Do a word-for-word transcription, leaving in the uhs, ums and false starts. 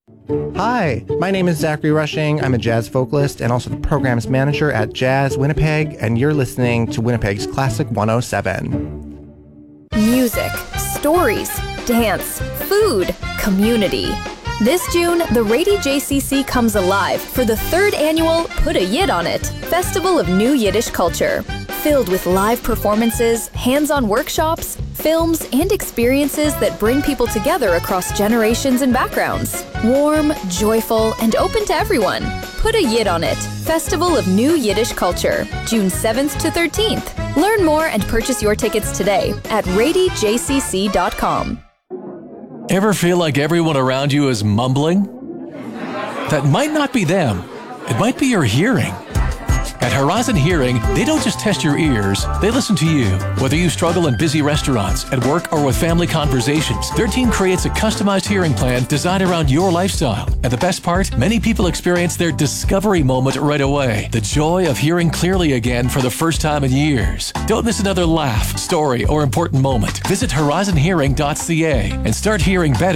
Hi, my name is Zachary Rushing. I'm a jazz vocalist and also the programs manager at Jazz Winnipeg, and you're listening to Winnipeg's Classic one oh seven. Music, stories, dance, food, community. This June, the Rady J C C comes alive for the third annual Put a Yid on It Festival of New Yiddish Culture. Filled with live performances, hands-on workshops, films, and experiences that bring people together across generations and backgrounds. Warm, joyful, and open to everyone. Put a Yid on It Festival of New Yiddish Culture, June seventh to thirteenth. Learn more and purchase your tickets today at rady j c c dot com. Ever feel like everyone around you is mumbling? That might not be them. It might be your hearing. At Horizon Hearing, they don't just test your ears, they listen to you. Whether you struggle in busy restaurants, at work, or with family conversations, their team creates a customized hearing plan designed around your lifestyle. And the best part, many people experience their discovery moment right away. The joy of hearing clearly again for the first time in years. Don't miss another laugh, story, or important moment. Visit horizon hearing dot c a and start hearing better